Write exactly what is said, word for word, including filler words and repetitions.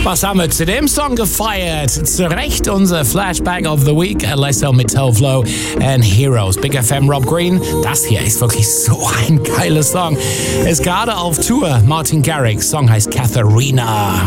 Was haben wir zu dem Song gefeiert? Zu Recht unser Flashback of the Week. Alesso mit Toe Flow and Heroes. Big F M Rob Green. Das hier ist wirklich so ein geiler Song. Ist gerade auf Tour. Martin Garrix. Song heißt Katharina.